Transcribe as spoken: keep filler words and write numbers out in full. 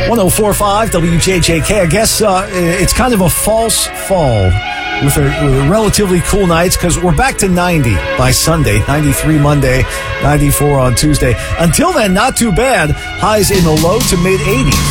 one oh four point five W J J K. I guess uh, it's kind of a false fall with a, with a relatively cool nights because we're back to ninety by Sunday, ninety-three Monday, ninety-four on Tuesday. Until then, not too bad. Highs in the low to mid eighties.